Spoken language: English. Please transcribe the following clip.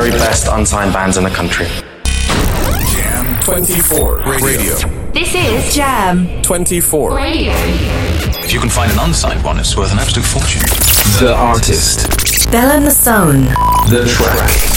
very best unsigned bands in the country. Jam 24 Radio. This is Jam 24 Radio. If you can find an unsigned one, it's worth an absolute fortune. The artist. Bella Nasone. The track.